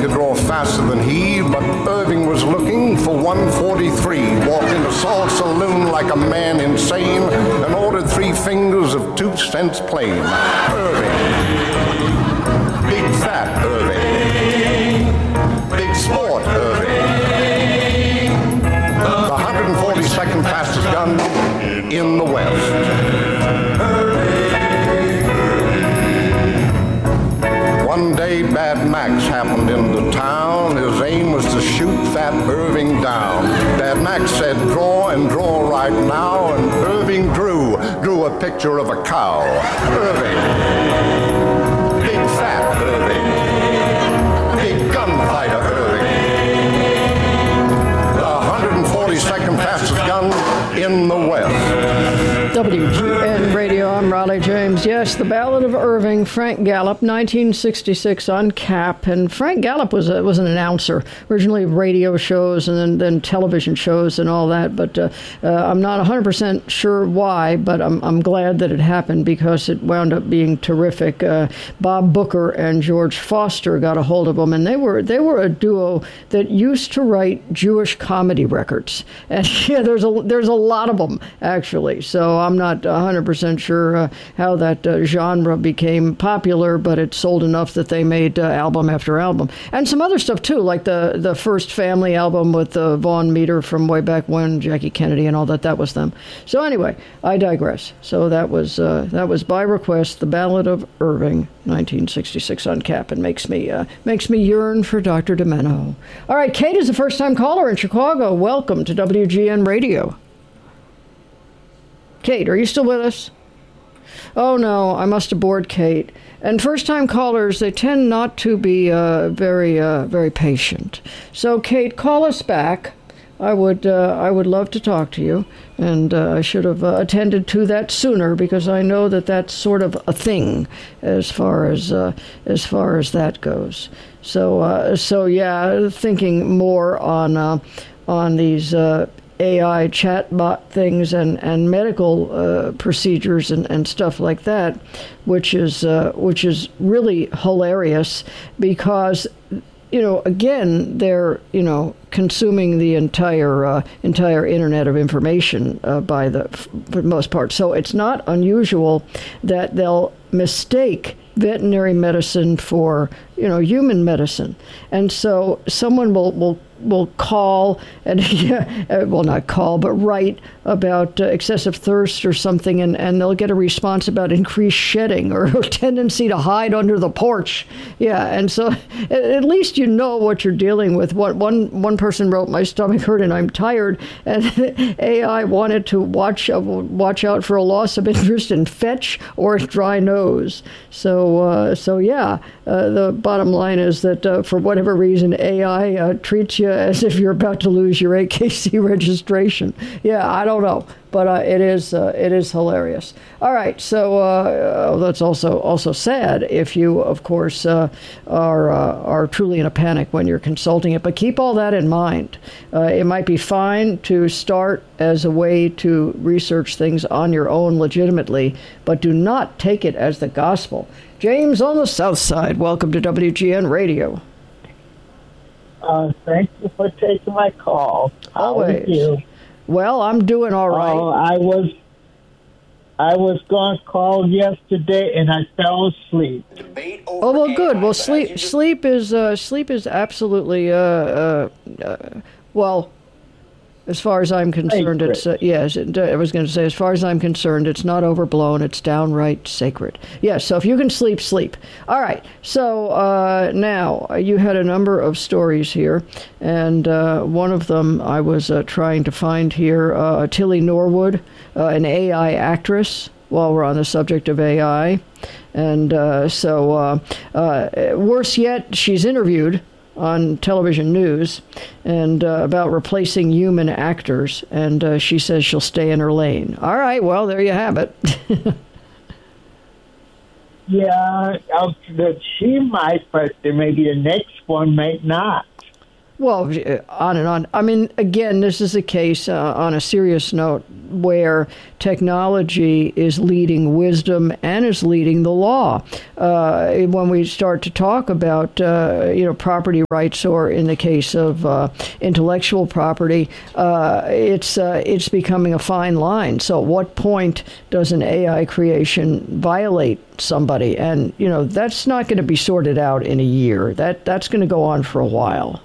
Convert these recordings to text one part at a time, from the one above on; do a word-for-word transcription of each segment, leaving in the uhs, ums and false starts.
could draw faster than he, but Irving was looking for one forty-three. Walked into Saul's saloon like a man insane and ordered three fingers of two cents plain. Irving. Big fat Irving. Big sport Irving. The one hundred forty-second fastest gun in the West. One day, Bad Max happened into town. His aim was to shoot Fat Irving down. Bad Max said, draw and draw right now, and Irving drew, drew a picture of a cow. Irving. Big Fat Irving. Big gunfighter Irving. The one hundred forty-second fastest gun in the West. W G N Radio, I'm Raleigh James. Yes, The Ballad of Irving, Frank Gallup, nineteen sixty-six on Cap. And Frank Gallup was a, was an announcer, originally of radio shows and then, then television shows and all that. But uh, uh, I'm not one hundred percent sure why, but I'm, I'm glad that it happened because it wound up being terrific. Uh, Bob Booker and George Foster got a hold of him, and they were they were a duo that used to write Jewish comedy records. And yeah, there's a, there's a lot of them, actually. So I'm not one hundred percent sure uh, how that uh, genre became popular, but it sold enough that they made uh, album after album. And some other stuff, too, like the, the first Family album with uh, Vaughn Meter from way back when, Jackie Kennedy and all that, that was them. So anyway, I digress. So that was uh, that was by request, The Ballad of Irving, nineteen sixty-six on Cap, and makes me, uh, makes me yearn for Doctor Demeno. All right, Kate is a first-time caller in Chicago. Welcome to W G N Radio. Kate, are you still with us? Oh, no, I must have bored Kate. And first-time callers, they tend not to be uh, very, uh, very patient. So, Kate, call us back. I would, uh, I would love to talk to you, and uh, I should have uh, attended to that sooner because I know that that's sort of a thing as far as uh, as far as that goes. So, uh, so yeah, thinking more on uh, on these. Uh, A I chatbot things and, and medical uh, procedures and, and stuff like that, which is uh, which is really hilarious because, you know, again, they're, you know, consuming the entire uh, entire internet of information uh, by the for the most part. So it's not unusual that they'll mistake veterinary medicine for, you know, human medicine. And so someone will, will will call and yeah, well, not call, but write about uh, excessive thirst or something, and, and they'll get a response about increased shedding or a tendency to hide under the porch. Yeah, and so at, at least you know what you're dealing with. What one one person wrote, "My stomach hurt and I'm tired," and A I wanted to watch uh, watch out for a loss of interest in fetch or a dry nose. So uh, so yeah, uh, the bottom line is that uh, for whatever reason, A I uh, treats you as if you're about to lose your A K C registration. Yeah, I don't know, but uh, it is uh, it is hilarious. All right, so uh, that's also also sad if you, of course, uh, are uh, are truly in a panic when you're consulting it. But keep all that in mind. Uh, it might be fine to start as a way to research things on your own legitimately, but do not take it as the gospel. James on the South Side, welcome to W G N Radio. Uh, thank you for taking my call. How Always. are you? Well, I'm doing all right. Uh, I was I was going to call yesterday and I fell asleep. Oh well, good. Well, sleep sleep is uh, sleep is absolutely uh, uh, uh, well. As far as I'm concerned, Sacred. it's uh, yes. It, uh, I was going to say, as far as I'm concerned, it's not overblown. It's downright sacred. Yes. So if you can sleep, sleep. All right. So uh, now uh, you had a number of stories here, and uh, one of them I was uh, trying to find here. Uh, Tilly Norwood, uh, an A I actress. While we're on the subject of A I, and uh, so uh, uh, worse yet, she's interviewed on television news and uh, about replacing human actors, and uh, she says she'll stay in her lane. All right, well, there you have it. Yeah, uh, that she might, but maybe the next one might not. Well, on and on. I mean, again, this is a case uh, on a serious note where technology is leading wisdom and is leading the law. Uh, when we start to talk about, uh, you know, property rights, or in the case of uh, intellectual property, uh, it's uh, it's becoming a fine line. So, at what point does an A I creation violate somebody? And you know, that's not going to be sorted out in a year. That that's going to go on for a while.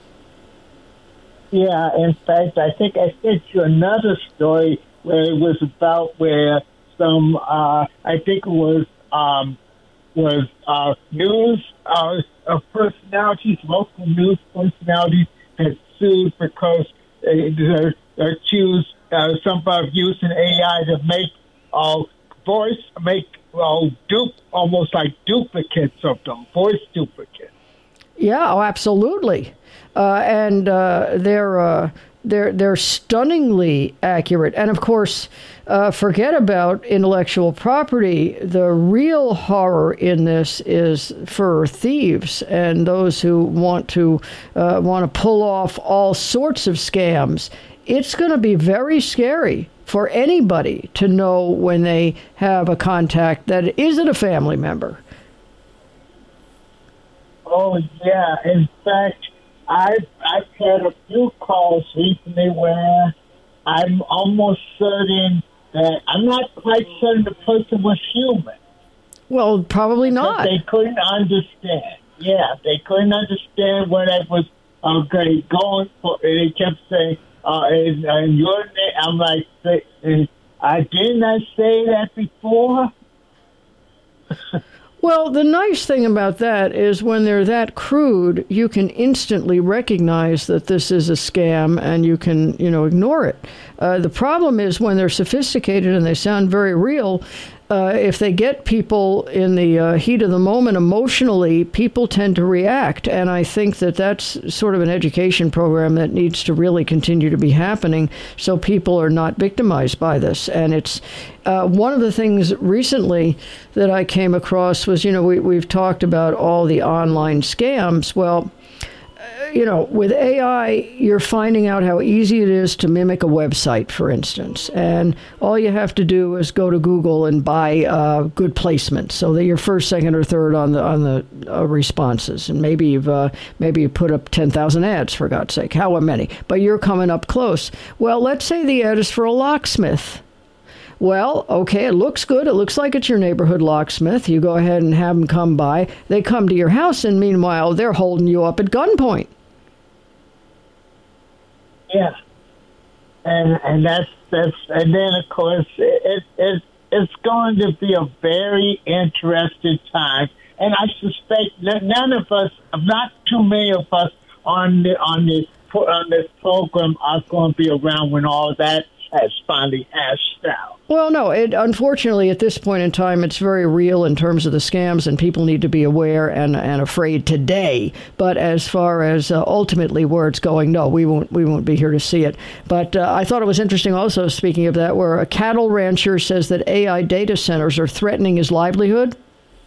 Yeah, in fact, I think I sent you another story where it was about where some, uh, I think it was um, was uh, news uh, uh, personalities, local news personalities, had sued because they, they're, they're accused uh, somebody of using A I to make uh, voice, make uh, dupe, almost like duplicates of them, voice duplicates. Yeah, oh, absolutely. Uh, and uh, they're uh, they're they're stunningly accurate. And of course, uh, forget about intellectual property. The real horror in this is for thieves and those who want to uh, want to pull off all sorts of scams. It's going to be very scary for anybody to know when they have a contact that isn't a family member. Oh yeah, in fact, I've, I've had a few calls recently where I'm almost certain that I'm not quite certain the person was human. Well, probably not. They couldn't understand. Yeah, they couldn't understand what I was okay, going for. They kept saying, uh, in, in your name, I'm like, I didn't I say that before? Well, the nice thing about that is when they're that crude, you can instantly recognize that this is a scam and you can, you know, ignore it. Uh, the problem is when they're sophisticated and they sound very real, uh, if they get people in the uh, heat of the moment emotionally, people tend to react. And I think that that's sort of an education program that needs to really continue to be happening so people are not victimized by this. And it's uh, one of the things recently that I came across was, you know, we, we've talked about all the online scams. Well, you know, with A I, you're finding out how easy it is to mimic a website, for instance. And all you have to do is go to Google and buy uh, good placements so that you're first, second, or third on the on the uh, responses. And maybe you've uh, maybe you put up ten thousand ads, for God's sake, how many? But you're coming up close. Well, let's say the ad is for a locksmith. Well, okay, it looks good. It looks like it's your neighborhood locksmith. You go ahead and have them come by. They come to your house, and meanwhile, they're holding you up at gunpoint. Yeah, and and that's that's and then of course it, it it's going to be a very interesting time, and I suspect that none of us, not too many of us on the on this on this program, are going to be around when all that has finally hashed out. Well, no, it, unfortunately, at this point in time, it's very real in terms of the scams, and people need to be aware and, and afraid today. But as far as uh, ultimately where it's going, no, we won't we won't be here to see it. But uh, I thought it was interesting also, speaking of that, where a cattle rancher says that A I data centers are threatening his livelihood.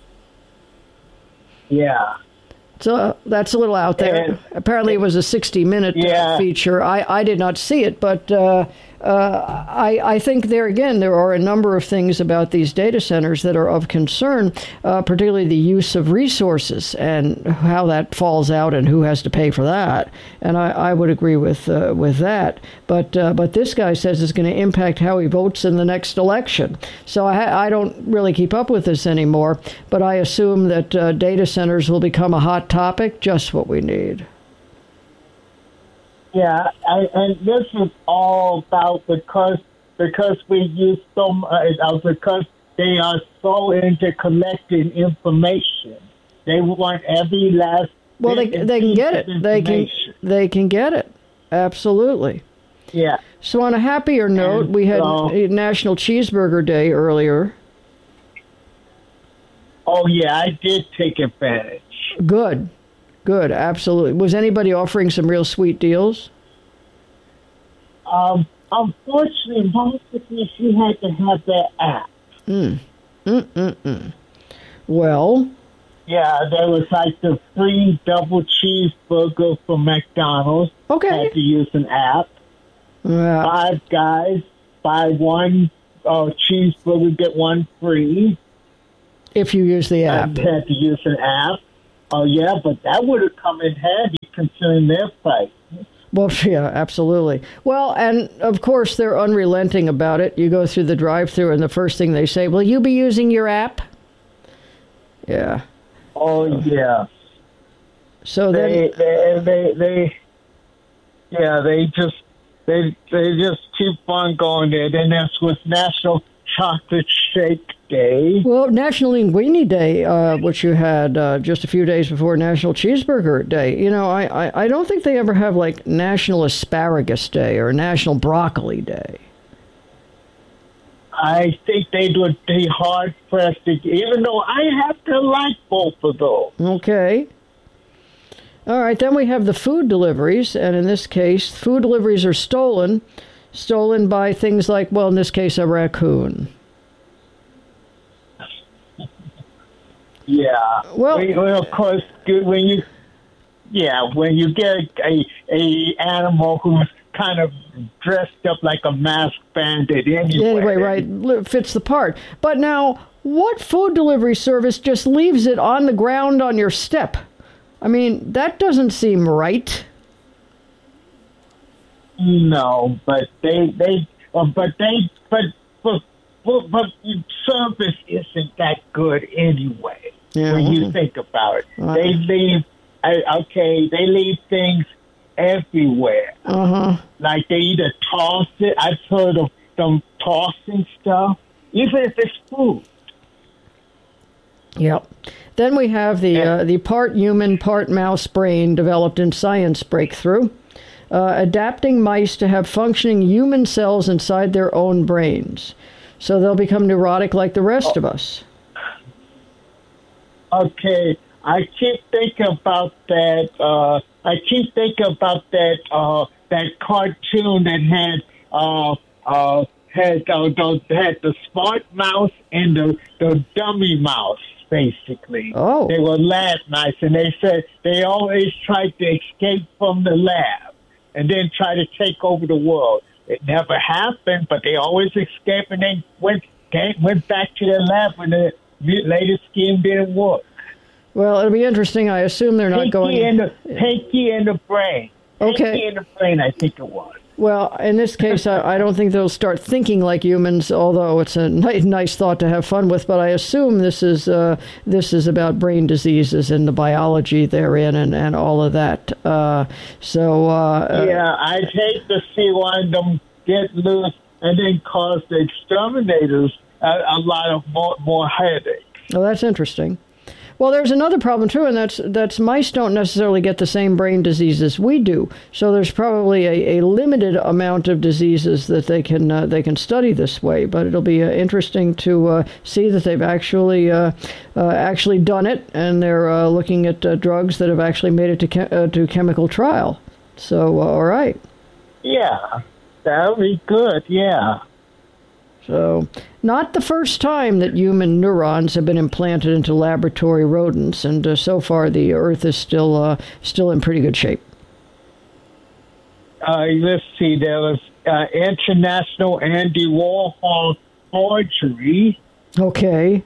Yeah. So that's a little out there. And apparently it was a sixty-minute yeah. uh, feature. I, I did not see it, but uh, uh, I, I think there, again, there are a number of things about these data centers that are of concern, uh, particularly the use of resources and how that falls out and who has to pay for that. And I, I would agree with uh, with that. But uh, but this guy says it's going to impact how he votes in the next election. So I, I don't really keep up with this anymore, but I assume that uh, data centers will become a hot topic, just what we need. Yeah, I, and this is all about because because we use so much, uh, because they are so into collecting information. They want every last. Well, they they can get it. They can they can get it. Absolutely. Yeah. So on a happier note, and we had so, National Cheeseburger Day earlier. Oh yeah, I did take advantage. Good. Good, absolutely. Was anybody offering some real sweet deals? Um, unfortunately, most of us, you had to have that app. Mm. Mm-mm-mm. Well, Yeah, there was like the free double cheeseburger from McDonald's. Okay. Had to use an app. Yeah. Five Guys, buy one uh, cheeseburger, get one free. If you use the I app. had to use an app. Oh, yeah, but that would have come in handy considering their price. Well, yeah, absolutely. Well, and of course, they're unrelenting about it. You go through the drive-thru, and the first thing they say, will you be using your app? Yeah. Oh, yeah. So They, then, they, they, they, yeah, they just, they, they just keep on going there. Then this was National Chocolate Shake Day. well, National Linguine Day, uh, which you had uh, just a few days before National Cheeseburger Day. You know, I, I, I don't think they ever have, like, National Asparagus Day or National Broccoli Day. I think they would be hard pressed to, even though I have to like both of those. Okay. All right, then we have the food deliveries, and in this case, food deliveries are stolen, stolen by things like, well, in this case, a raccoon. Yeah. Well- We- well, of course, good when you, yeah, when you get a a animal who's kind of dressed up like a masked bandit anyway. Anyway, right, li- fits the part. But now, what food delivery service just leaves it on the ground on your step? I mean, that doesn't seem right. No, but they they uh, but they but but but, but service isn't that good anyway. Yeah, when you okay. think about it, Right. they leave. Uh, okay, they leave things everywhere. Uh-huh. Like they either toss it. I've heard of them tossing stuff, even if it's food. Yep. Then we have the uh, the part human, part mouse brain developed in science breakthrough, uh, adapting mice to have functioning human cells inside their own brains, so they'll become neurotic like the rest of us. Okay, I keep thinking about that. Uh, I keep thinking about that. Uh, that cartoon that had uh, uh, had uh, the, had the smart mouse and the the dummy mouse. Basically, Oh. they were lab mice, and they said they always tried to escape from the lab and then try to take over the world. It never happened, but they always escaped, and they went came, went back to their lab when the latest scheme didn't work. Well, it'll be interesting. I assume they're not Pinky going. in the Pinky in the brain. Okay. Pinky in the brain, I think it was. Well, in this case, I, I don't think they'll start thinking like humans. Although it's a ni- nice thought to have fun with, but I assume this is uh, this is about brain diseases and the biology therein and, and all of that. Uh, so uh, Yeah, I'd hate to see one of them get loose and then cause the exterminators a, a lot of more, more headaches. well, that's interesting. Well, there's another problem too, and that's that's mice don't necessarily get the same brain diseases we do. So there's probably a, a limited amount of diseases that they can uh, they can study this way. But it'll be uh, interesting to uh, see that they've actually uh, uh, actually done it, and they're uh, looking at uh, drugs that have actually made it to che- uh, to chemical trial. So uh, all right. Yeah, that would be good, yeah. So, not the first time that human neurons have been implanted into laboratory rodents, and uh, so far the Earth is still uh, still in pretty good shape. Uh, let's see, there was uh, International Andy Warhol Forgery. Okay.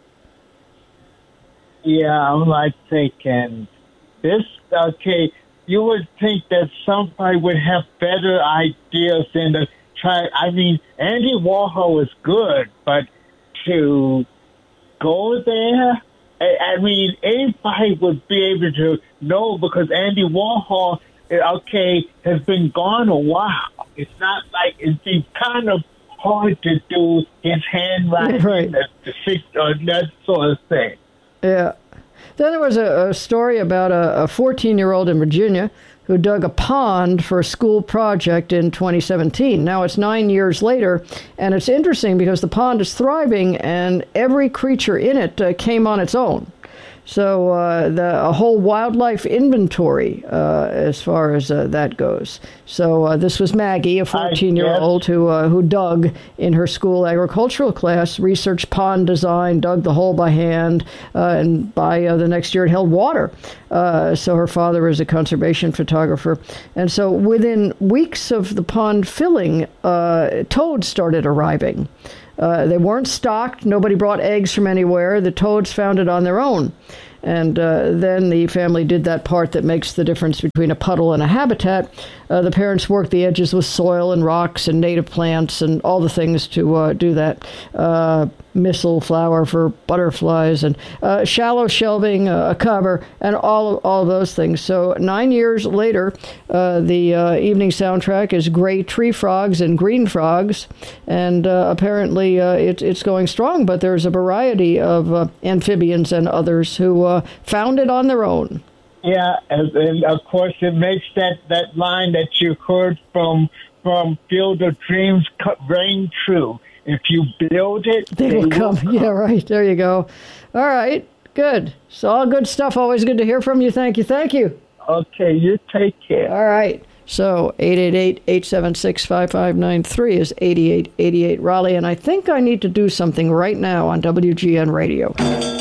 Yeah, I'm like thinking, this, okay, you would think that somebody would have better ideas than to try. I mean, Andy Warhol is good, but to go there, I, I mean, anybody would be able to know because Andy Warhol, okay, has been gone a while. It's not like it's been kind of hard to do his handwriting, Right. the, the, or that sort of thing. Yeah. Then there was a, a story about a fourteen-year-old in Virginia who dug a pond for a school project in twenty seventeen. Now it's nine years later, and it's interesting because the pond is thriving, and every creature in it uh, came on its own. So uh, the a whole wildlife inventory uh, as far as uh, that goes. So uh, this was Maggie, a fourteen-year-old who uh, who dug in her school agricultural class, researched pond design, dug the hole by hand, uh, and by uh, the next year it held water. Uh, so her father is a conservation photographer. And so within weeks of the pond filling, uh, toads started arriving. Uh, they weren't stocked. Nobody brought eggs from anywhere. The toads found it on their own. And uh, then the family did that part that makes the difference between a puddle and a habitat. Uh, the parents worked the edges with soil and rocks and native plants and all the things to uh, do that. Uh, missile flower for butterflies and uh, shallow shelving, uh, a cover, and all of, all of those things. So nine years later, uh, the uh, evening soundtrack is gray tree frogs and green frogs. And uh, apparently uh, it, it's going strong, but there's a variety of uh, amphibians and others who uh, found it on their own. Yeah, and, and of course it makes that, that line that you heard from from Field of Dreams ring true. If you build it, they, they will come. come. Yeah, right. There you go. All right. Good. So all good stuff. Always good to hear from you. Thank you. Thank you. Okay. You take care. All right. So eight eight eight, eight seven six, five five nine three is eighty-eight eighty-eight Raleigh. And I think I need to do something right now on W G N Radio.